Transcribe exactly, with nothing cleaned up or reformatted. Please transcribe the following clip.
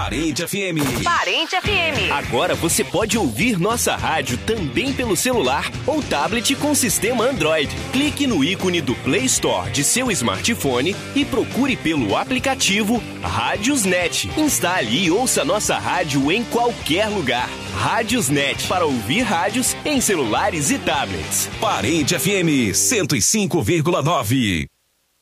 Parente F M. Parente F M. Agora você pode ouvir nossa rádio também pelo celular ou tablet com sistema Android. Clique no ícone do Play Store de seu smartphone e procure pelo aplicativo Rádiosnet. Instale e ouça nossa rádio em qualquer lugar. Rádiosnet, para ouvir rádios em celulares e tablets. Parente F M cento e cinco vírgula nove.